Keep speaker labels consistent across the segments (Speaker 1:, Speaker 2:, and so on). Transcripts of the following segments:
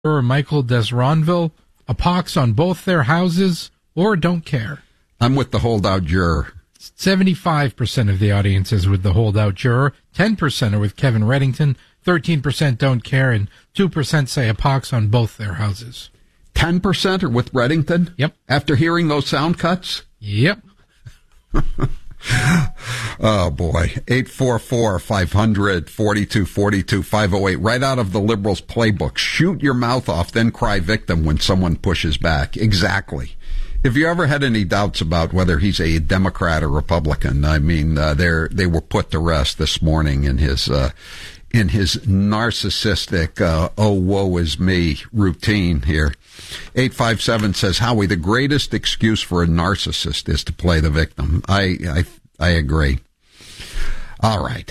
Speaker 1: Michael Desronville, a pox on both their houses, or don't care.
Speaker 2: I'm with the holdout juror.
Speaker 1: 75% of the audience is with the holdout juror, 10% are with Kevin Reddington, 13% don't care, and 2% say a pox on both their houses.
Speaker 2: 10% are with Reddington?
Speaker 1: Yep.
Speaker 2: After hearing those sound cuts?
Speaker 1: Yep.
Speaker 2: Oh, boy. 844-500-4242, 508. Right out of the Liberals' playbook. Shoot your mouth off, then cry victim when someone pushes back. Exactly. If you ever had any doubts about whether he's a Democrat or Republican, I mean, they were put to rest this morning in his narcissistic, oh, woe is me routine here. 857 says, Howie, the greatest excuse for a narcissist is to play the victim. I agree. All right.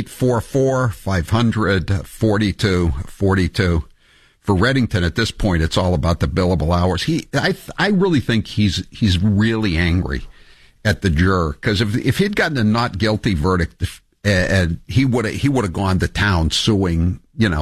Speaker 2: 844-500-4242. For Reddington, at this point, it's all about the billable hours. I really think he's really angry at the juror, because if he'd gotten a not guilty verdict, and he would have gone to town suing,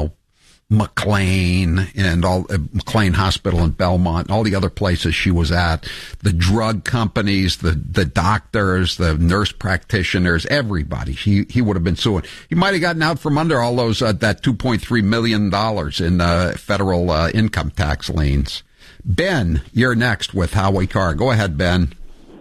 Speaker 2: McLean and all McLean Hospital in Belmont, and all the other places she was at, the drug companies, the doctors, the nurse practitioners, everybody. He would have been suing. He might have gotten out from under all those that $2.3 million in federal income tax liens. Ben, you're next with Howie Carr. Go ahead, Ben.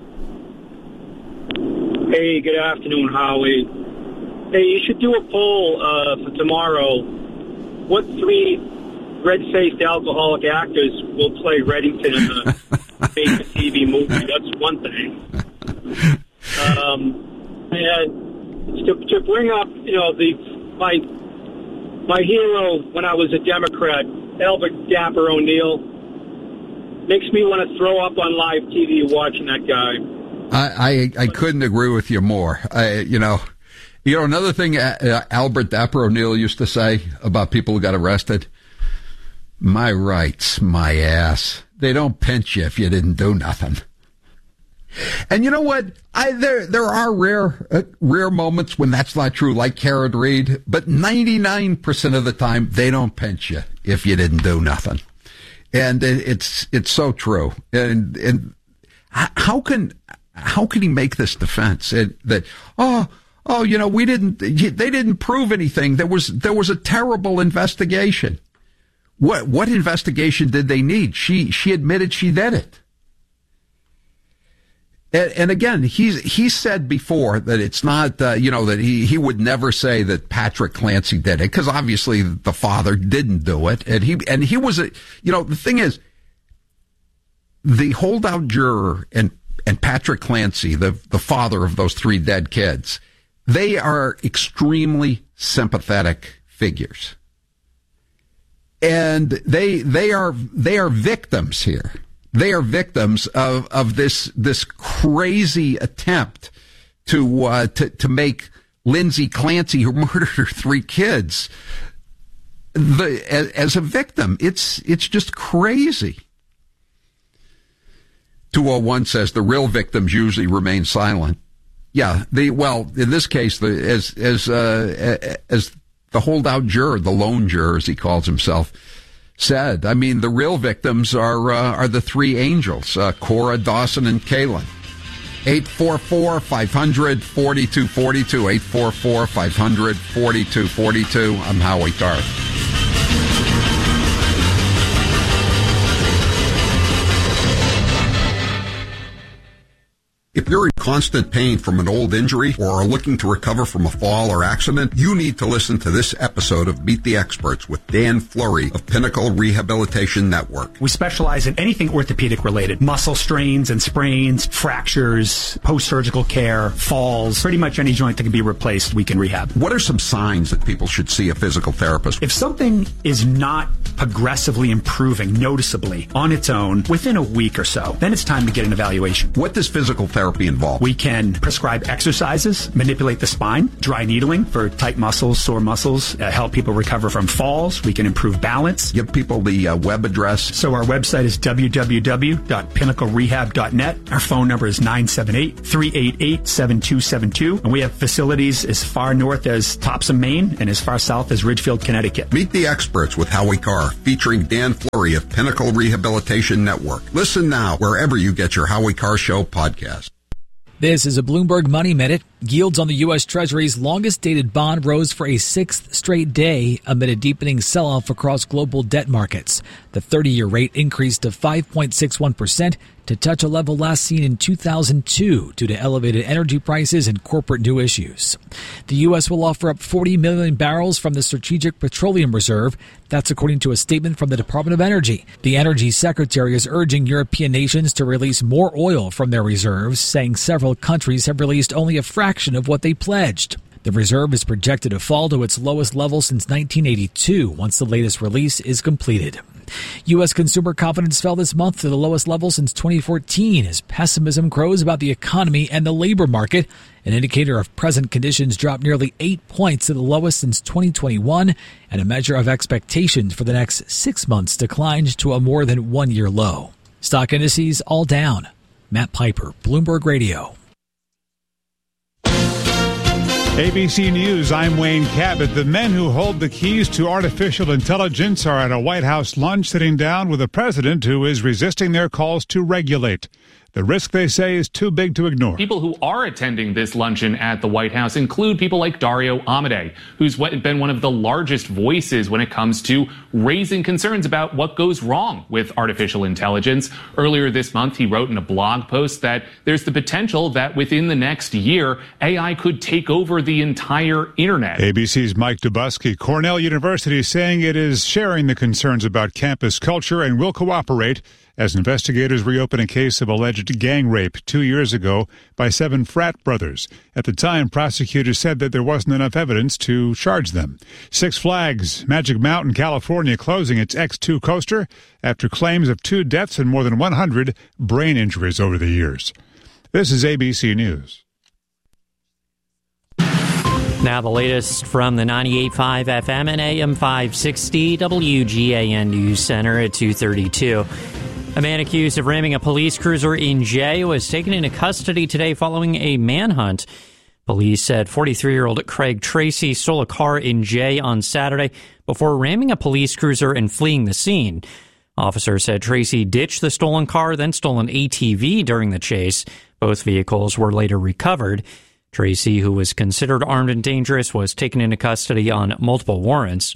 Speaker 3: Hey, good afternoon, Howie. Hey, you should do a poll for tomorrow. What 3 red-faced alcoholic actors will play Reddington in the fake TV movie? That's one thing. And to bring up, my hero when I was a Democrat, Albert Dapper O'Neill, makes me want to throw up on live TV watching that guy.
Speaker 2: I couldn't agree with you more. Another thing Albert Dapper O'Neill used to say about people who got arrested, my rights, my ass. They don't pinch you if you didn't do nothing. And you know what? There are rare moments when that's not true, like Karen Reed, but 99% of the time they don't pinch you if you didn't do nothing. And it's so true. And how can he make this defense they didn't prove anything. There was a terrible investigation. What investigation did they need? She admitted she did it. And again, he said before that it's not, that he would never say that Patrick Clancy did it, because obviously the father didn't do it. And he was the thing is, the holdout juror and Patrick Clancy, the father of those 3 dead kids, they are extremely sympathetic figures. And they are victims here. They are victims of this crazy attempt to make Lindsay Clancy, who murdered her 3 kids, as a victim. It's just crazy. 201 says the real victims usually remain silent. Yeah, in this case, as the holdout juror, the lone juror, as he calls himself, said, I mean, the real victims are the 3 angels, Cora, Dawson, and Kaylin. 844-500-4242, 844-500-4242. I'm Howie Carr. If you're in constant pain from an old injury or are looking to recover from a fall or accident, you need to listen to this episode of Meet the Experts with Dan Fleury of Pinnacle Rehabilitation Network.
Speaker 4: We specialize in anything orthopedic related. Muscle strains and sprains, fractures, post-surgical care, falls, pretty much any joint that can be replaced, we can rehab.
Speaker 2: What are some signs that people should see a physical therapist?
Speaker 4: If something is not progressively improving noticeably on its own within a week or so, then it's time to get an evaluation.
Speaker 2: What does physical therapy involve?
Speaker 4: We can prescribe exercises, manipulate the spine, dry needling for tight muscles, sore muscles, help people recover from falls. We can improve balance.
Speaker 2: Give people the web address.
Speaker 4: So our website is www.pinnaclerehab.net. Our phone number is 978-388-7272. And we have facilities as far north as Topsom, Maine, and as far south as Ridgefield, Connecticut.
Speaker 2: Meet the experts with Howie Carr, featuring Dan Fleury of Pinnacle Rehabilitation Network. Listen now wherever you get your Howie Carr Show podcast.
Speaker 5: This is a Bloomberg Money Minute. Yields on the U.S. Treasury's longest-dated bond rose for a sixth straight day amid a deepening sell-off across global debt markets. The 30-year rate increased to 5.61% to touch a level last seen in 2002 due to elevated energy prices and corporate new issues. The U.S. will offer up 40 million barrels from the Strategic Petroleum Reserve. That's according to a statement from the Department of Energy. The Energy Secretary is urging European nations to release more oil from their reserves, saying several countries have released only a fraction of what they pledged. The reserve is projected to fall to its lowest level since 1982 once the latest release is completed. U.S. consumer confidence fell this month to the lowest level since 2014 as pessimism grows about the economy and the labor market. An indicator of present conditions dropped nearly 8 points to the lowest since 2021, and a measure of expectations for the next 6 months declined to a more than one-year low. Stock indices all down. Matt Piper, Bloomberg Radio.
Speaker 6: ABC News, I'm Wayne Cabot. The men who hold the keys to artificial intelligence are at a White House lunch sitting down with a president who is resisting their calls to regulate. The risk, they say, is too big to ignore.
Speaker 7: People who are attending this luncheon at the White House include people like Dario Amodei, who's been one of the largest voices when it comes to raising concerns about what goes wrong with artificial intelligence. Earlier this month, he wrote in a blog post that there's the potential that within the next year, AI could take over the entire internet.
Speaker 6: ABC's Mike Dubusky. Cornell University is saying it is sharing the concerns about campus culture and will cooperate as investigators reopen a case of alleged gang rape 2 years ago by 7 frat brothers. At the time, prosecutors said that there wasn't enough evidence to charge them. Six Flags Magic Mountain, California, closing its X2 coaster after claims of 2 deaths and more than 100 brain injuries over the years. This is ABC News.
Speaker 8: Now the latest from the 98.5 FM and AM 560 WGAN News Center at 2:32. A man accused of ramming a police cruiser in Jay was taken into custody today following a manhunt. Police said 43-year-old Craig Tracy stole a car in Jay on Saturday before ramming a police cruiser and fleeing the scene. Officers said Tracy ditched the stolen car, then stole an ATV during the chase. Both vehicles were later recovered. Tracy, who was considered armed and dangerous, was taken into custody on multiple warrants.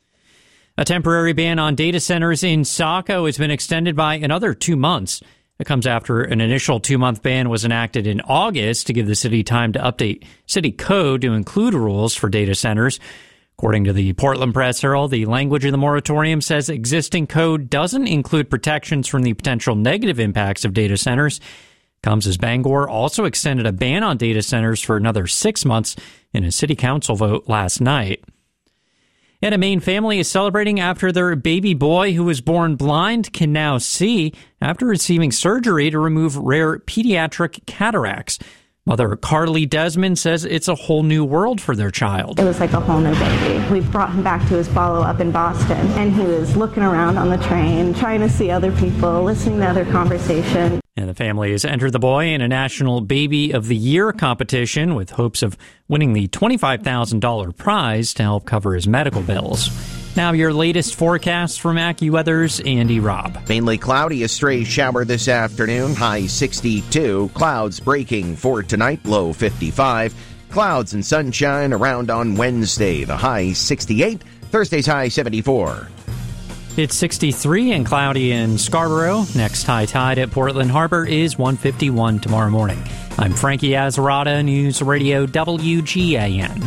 Speaker 8: A temporary ban on data centers in Saco has been extended by another 2 months. It comes after an initial 2-month ban was enacted in August to give the city time to update city code to include rules for data centers. According to the Portland Press Herald, the language in the moratorium says existing code doesn't include protections from the potential negative impacts of data centers. Comes as Bangor also extended a ban on data centers for another 6 months in a city council vote last night. And a Maine family is celebrating after their baby boy, who was born blind, can now see after receiving surgery to remove rare pediatric cataracts. Mother Carly Desmond says it's a whole new world for their child.
Speaker 9: It was like a whole new baby. We brought him back to his follow-up in Boston, and he was looking around on the train, trying to see other people, listening to other conversation.
Speaker 8: And the family has entered the boy in a National Baby of the Year competition with hopes of winning the $25,000 prize to help cover his medical bills. Now your latest forecast from AccuWeather's Andy Robb.
Speaker 10: Mainly cloudy, a stray shower this afternoon, high 62. Clouds breaking for tonight, low 55. Clouds and sunshine around on Wednesday, the high 68. Thursday's high 74.
Speaker 8: It's 63 and cloudy in Scarborough. Next high tide at Portland Harbor is 151 tomorrow morning. I'm Frankie Azarada, News Radio WGAN.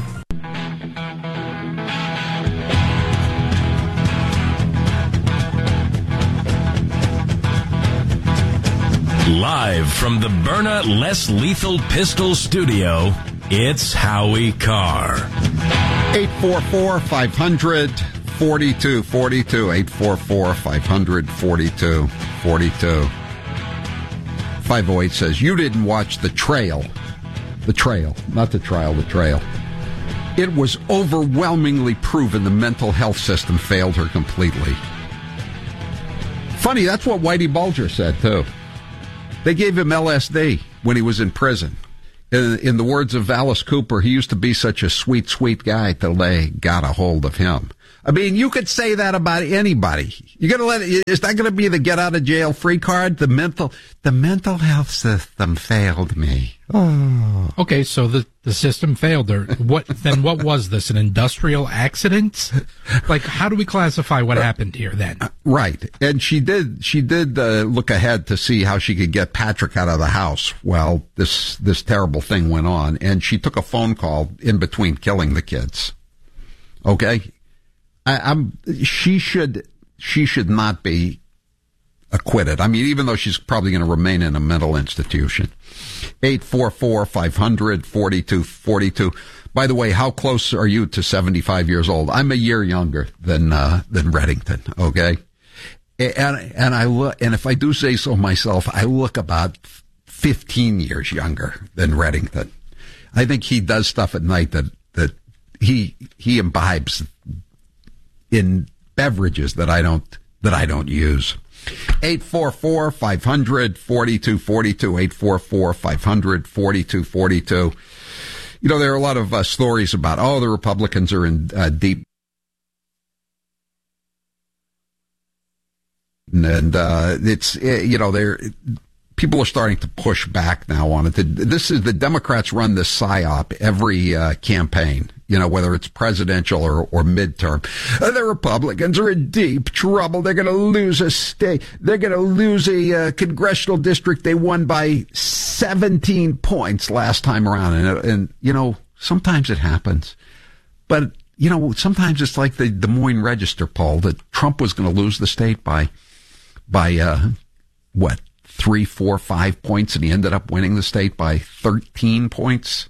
Speaker 11: Live from the Byrna Less Lethal Pistol Studio, it's Howie Carr.
Speaker 2: 844-500-4242. 844-500-4242. 508 says, you didn't watch The Trail. The Trail, not The Trial, The Trail. It was overwhelmingly proven the mental health system failed her completely. Funny, that's what Whitey Bulger said, too. They gave him LSD when he was in prison. In the words of Alice Cooper, he used to be such a sweet, sweet guy till they got a hold of him. I mean, you could say that about anybody. You're gonna is that gonna be the get out of jail free card? The mental health system failed me. Oh.
Speaker 1: Okay, so the system failed her. What was this? An industrial accident? Like, how do we classify what happened here then?
Speaker 2: Right. And she did look ahead to see how she could get Patrick out of the house while this terrible thing went on. And she took a phone call in between killing the kids. Okay. She should not be acquitted. I mean, even though she's probably going to remain in a mental institution. 844-500-4242. By the way, how close are you to 75 years old? I'm a year younger than Reddington. Okay. And if I do say so myself, I look about 15 years younger than Reddington. I think he does stuff at night that he imbibes in beverages that I don't use. 844-500-4242, 844-500-4242. You know, there are a lot of stories about, the Republicans are in deep. And it's, people are starting to push back now on it. The Democrats run this PSYOP every campaign, whether it's presidential or midterm. The Republicans are in deep trouble. They're going to lose a state. They're going to lose a congressional district they won by 17 points last time around. And sometimes it happens. But, sometimes it's like the Des Moines Register poll that Trump was going to lose the state by 3, 4, 5 points, and he ended up winning the state by 13 points.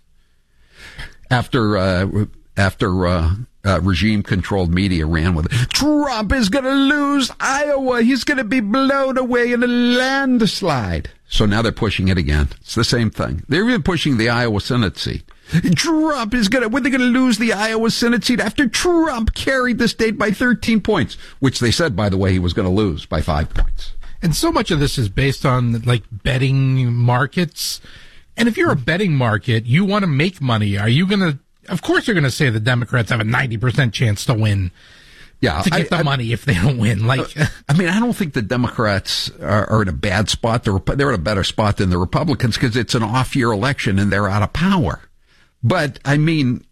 Speaker 2: After regime-controlled media ran with it. Trump is going to lose Iowa. He's going to be blown away in a landslide. So now they're pushing it again. It's the same thing. They're even pushing the Iowa Senate seat. Trump is when they're going to lose the Iowa Senate seat after Trump carried the state by 13 points, which they said, by the way, he was going to lose by 5 points.
Speaker 1: And so much of this is based on, betting markets. And if you're a betting market, you want to make money. Are you going to, of course you're going to say the Democrats have a 90% chance to win.
Speaker 2: Yeah.
Speaker 1: To get the money if they don't win. I
Speaker 2: don't think the Democrats are in a bad spot. They're in a better spot than the Republicans because it's an off-year election and they're out of power. But, we've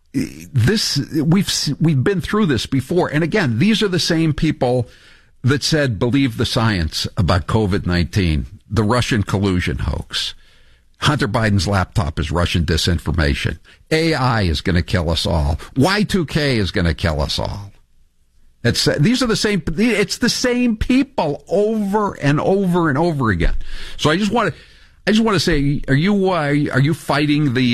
Speaker 2: been through this before. And again, these are the same people that said, believe the science about COVID-19, the Russian collusion hoax. Hunter Biden's laptop is Russian disinformation. AI is going to kill us all. Y2K is going to kill us all. It's the same people over and over and over again. So I just want to say, are you fighting the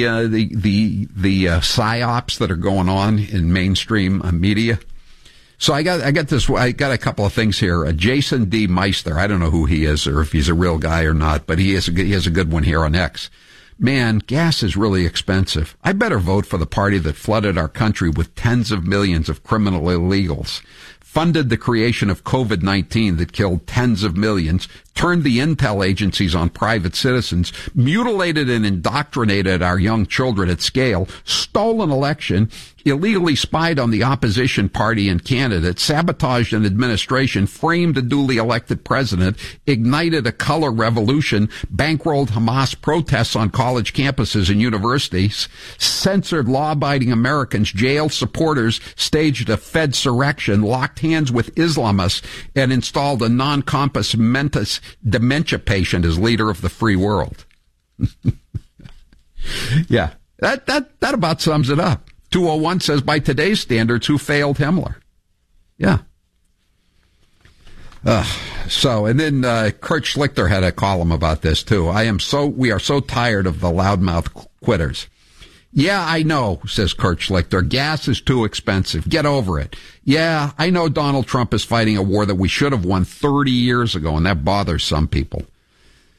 Speaker 2: psyops that are going on in mainstream media? So I got a couple of things here. Jason D. Meister, I don't know who he is or if he's a real guy or not, but he has a good one here on X. Man, gas is really expensive. I better vote for the party that flooded our country with tens of millions of criminal illegals, funded the creation of COVID-19 that killed tens of millions, turned the intel agencies on private citizens, mutilated and indoctrinated our young children at scale, stole an election, illegally spied on the opposition party and candidate, sabotaged an administration, framed a duly elected president, ignited a color revolution, bankrolled Hamas protests on college campuses and universities, censored law-abiding Americans, jailed supporters, staged a Fedsurrection, locked hands with Islamists, and installed a non-compos mentis dementia patient as leader of the free world. Yeah, that about sums it up. 201 says, by today's standards, who failed Himmler? Yeah. And then Kurt Schlichter had a column about this too. We are so tired of the loudmouth quitters. Yeah, I know, says Kurt Schlichter. Gas is too expensive. Get over it. Yeah, I know Donald Trump is fighting a war that we should have won 30 years ago, and that bothers some people.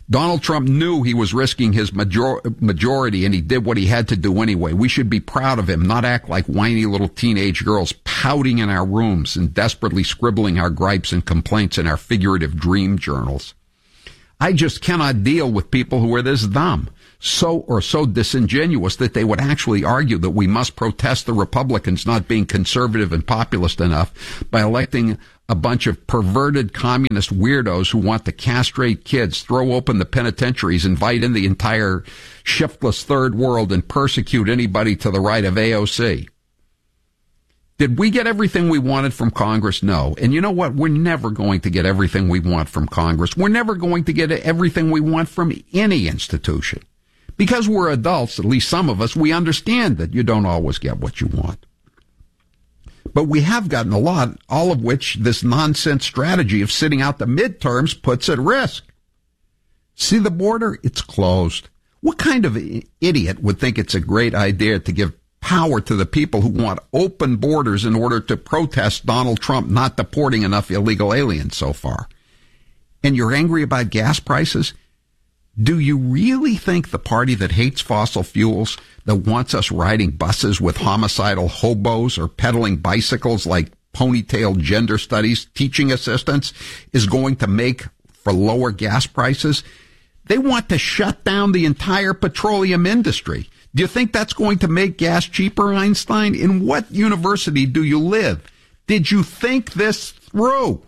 Speaker 2: Donald Trump knew he was risking his majority, and he did what he had to do anyway. We should be proud of him, not act like whiny little teenage girls pouting in our rooms and desperately scribbling our gripes and complaints in our figurative dream journals. I just cannot deal with people who are this dumb, so disingenuous that they would actually argue that we must protest the Republicans not being conservative and populist enough by electing a bunch of perverted communist weirdos who want to castrate kids, throw open the penitentiaries, invite in the entire shiftless third world, and persecute anybody to the right of AOC. Did we get everything we wanted from Congress? No. And you know what? We're never going to get everything we want from Congress. We're never going to get everything we want from any institution. Because we're adults, at least some of us, we understand that you don't always get what you want. But we have gotten a lot, all of which this nonsense strategy of sitting out the midterms puts at risk. See the border? It's closed. What kind of idiot would think it's a great idea to give power to the people who want open borders in order to protest Donald Trump not deporting enough illegal aliens so far? And you're angry about gas prices? Do you really think the party that hates fossil fuels, that wants us riding buses with homicidal hobos or pedaling bicycles like ponytail gender studies teaching assistants, is going to make for lower gas prices? They want to shut down the entire petroleum industry. Do you think that's going to make gas cheaper, Einstein? In what university do you live? Did you think this through?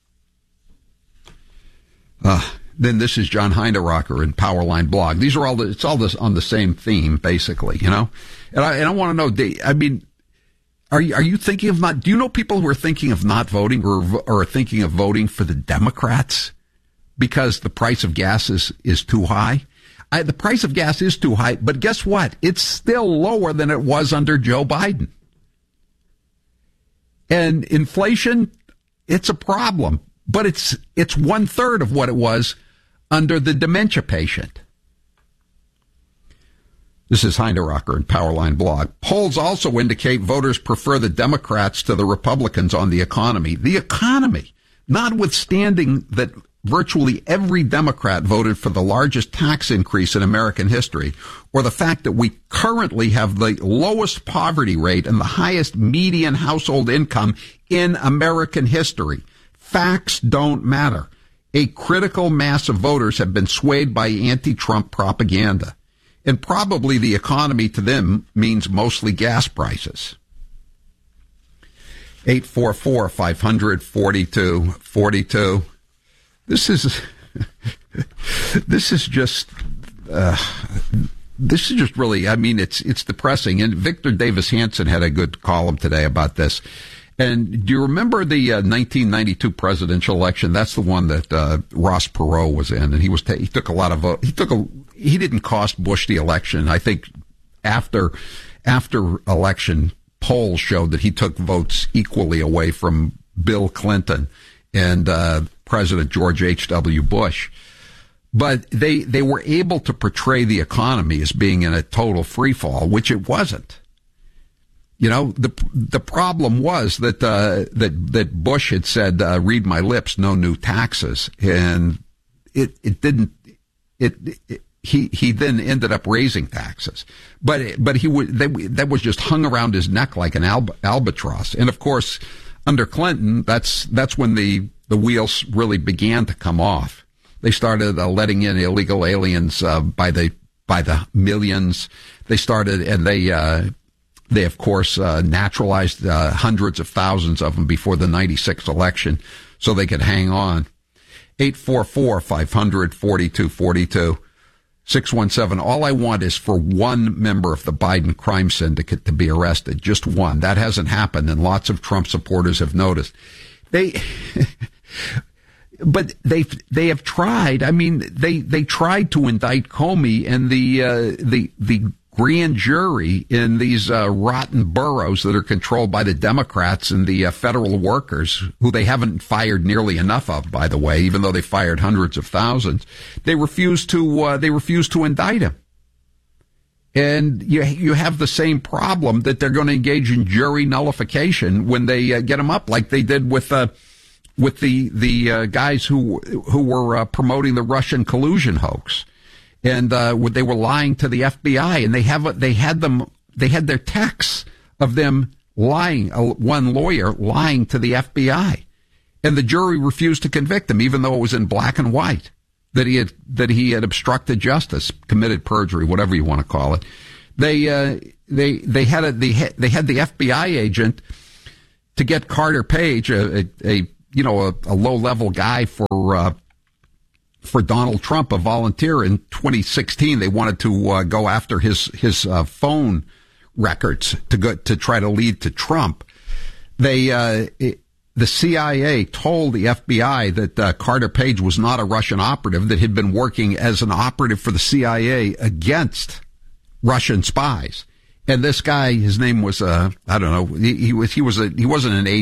Speaker 2: Then this is John Heinderocker in Powerline Blog. These are it's all this on the same theme, basically, you know? And I want to know, I mean, are you thinking of not, do you know people who are thinking of not voting or are thinking of voting for the Democrats because the price of gas is too high? The price of gas is too high, but guess what? It's still lower than it was under Joe Biden. And inflation, it's a problem, but it's 1/3 of what it was under the dementia patient. This is Heinderocker in Powerline Blog. Polls also indicate voters prefer the Democrats to the Republicans on the economy. The economy, notwithstanding that virtually every Democrat voted for the largest tax increase in American history, or the fact that we currently have the lowest poverty rate and the highest median household income in American history. Facts don't matter. A critical mass of voters have been swayed by anti-Trump propaganda. And probably the economy to them means mostly gas prices. 844-500-4242. This is just really, I mean, it's depressing. And Victor Davis Hanson had a good column today about this. And do you remember the 1992 presidential election? That's the one that Ross Perot was in, and he took a lot of votes. He didn't cost Bush the election. I think after election polls showed that he took votes equally away from Bill Clinton and President George H.W. Bush. But they were able to portray the economy as being in a total freefall, which it wasn't. You know, the problem was that Bush had said, read my lips, no new taxes. And it didn't, he then ended up raising taxes. But that was just hung around his neck like an albatross. And of course, under Clinton, that's when the wheels really began to come off. They started letting in illegal aliens, by the millions. They started, and they, of course, naturalized hundreds of thousands of them before the 96 election so they could hang on. 844-500-4242. 617. All I want is for one member of the Biden crime syndicate to be arrested. Just one. That hasn't happened, and lots of Trump supporters have noticed. But they have tried. I mean, they tried to indict Comey, and the grand jury in these rotten boroughs that are controlled by the Democrats and the federal workers, who they haven't fired nearly enough of, by the way, even though they fired hundreds of thousands. They refused to indict him. And you have the same problem that they're going to engage in jury nullification when they get him up, like they did with with the guys who were promoting the Russian collusion hoax, and they were lying to the FBI, and they had their texts of them lying. One lawyer lying to the FBI, and the jury refused to convict him, even though it was in black and white that he had obstructed justice, committed perjury, whatever you want to call it. They had the FBI agent to get Carter Page, a low-level guy for Donald Trump, a volunteer in 2016. They wanted to go after his phone records to try to lead to Trump. The CIA told the FBI that Carter Page was not a Russian operative, that had been working as an operative for the CIA against Russian spies. And this guy, his name was I don't know, he wasn't an